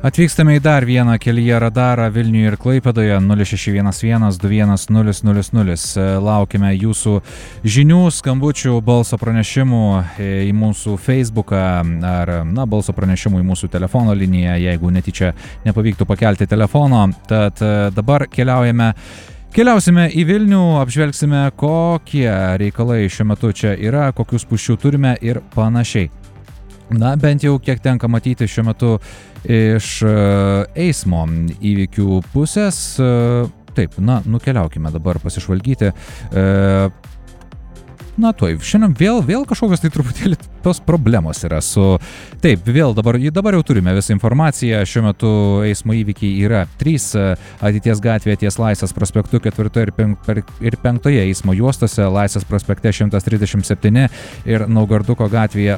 Atvykstame į dar vieną kelyje radarą Vilniuje ir Klaipėdoje 0611210000. Laukime jūsų žinių, skambučių, balso pranešimų į mūsų Facebooką ar balso pranešimų į mūsų telefono liniją, jeigu netyčia nepavyktų pakelti telefono. Tad dabar Keliausime į Vilnių, apžvelgsime, kokie reikalai šiuo metu čia yra, kokius spūsčių turime ir panašiai. Bent jau kiek tenka matyti šiuo metu iš eismo įvykių pusės. Taip, nukeliaukime dabar pasižvalgyti. Šiandien vėl kažkokios tai truputėlį tos problemos yra su... Taip, dabar jau turime visą informaciją. Šiuo metu eismo įvykiai yra 3 Ateities gatvėje ties Laisvės prospektu 4 ir 5 eismo juostose, Laisvės prospekte 137 ir Naugarduko gatvėje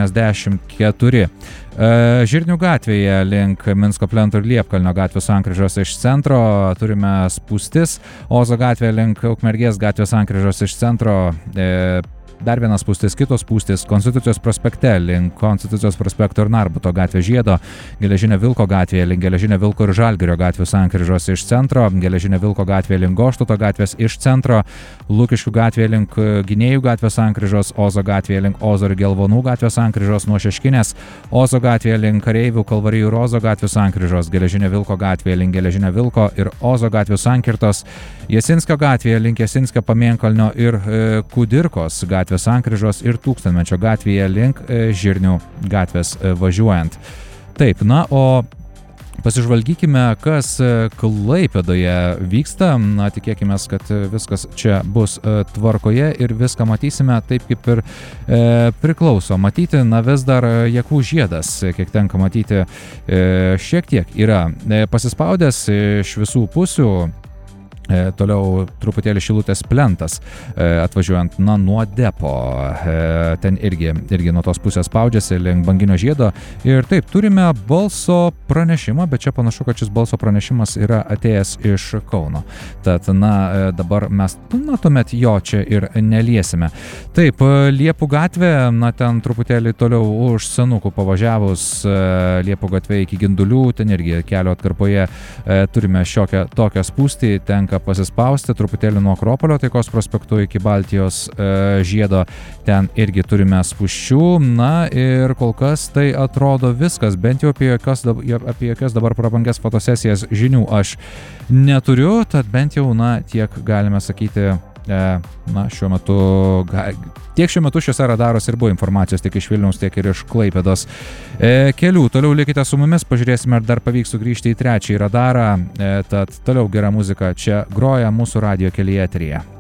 84. Žirnių gatvėje link Minsko plento ir Liepkalnio gatvės sankryžos iš centro turime spūstis, Ozo gatvėje link Ukmergės gatvės sankryžos iš centro dar vienas spūstis, kitos spūstis Konstitucijos prospekte link Konstitucijos prospekto ir Narbuto gatvės žiedo, Geležinio Vilko gatvėje link Geležinio Vilko ir Žalgirio gatvės sankryžos iš centro, Geležinio Vilko gatvėje link Goštauto gatvės iš centro, Lukiškių gatvėje link Gynėjų gatvės sankryžos, Ozo gatvėje link Ozo ir Gelvonų gatvės sankryžos nuo Šeškinės, Ozo gatvėje link Kareivių, Kalvarijų ir Ozo gatvės sankryžos, Geležinio Vilko gatvėje link Geležinio Vilko ir Ozo gatvės sankirtos, Jasinskio gatvėje link Jasinskio Pamėnkalnio ir Kudirkos gatvės sankryžos ir Tūkstantmečio gatvėje link Žirnių gatvės važiuojant. Taip, o pasižvalgykime, kas Klaipėdoje vyksta. Tikėkime, kad viskas čia bus tvarkoje ir viską matysime taip, kaip ir priklauso. Matyti, vis dar Jakų žiedas, kiek tenka matyti, šiek tiek yra pasispaudęs iš visų pusių. Toliau truputėlį Šilutės plentas atvažiuojant nuo depo, ten irgi nuo tos pusės spaudžiasi link Banginio žiedo ir taip, turime balso pranešimą, bet čia panašu, kad šis balso pranešimas yra atėjęs iš Kauno. Tad, dabar mes, tuomet jo čia ir neliesime. Taip, Liepų gatvė, ten truputėlį toliau už Senukų pavažiavus Liepų gatvė iki Gindulių, ten irgi kelio atkarpoje turime šiokią tokią spūstį, tenka pasispausti truputėlį nuo Akropolio Taikos prospektu iki Baltijos žiedo, ten irgi turime spūsčių, ir kol kas tai atrodo viskas, bent jau apie jokias dabar prabangias fotosesijas žinių aš neturiu, tad bent jau, tiek galime sakyti, šiuo metu šiuose radaruose ir buvo informacijos tiek iš Vilniaus, tiek ir iš Klaipėdos kelių. Toliau likite su mumis, pažiūrėsime, ar dar pavyks sugrįžti į 3 radarą, tad toliau gera muzika čia groja mūsų radijo kelyje eteryje.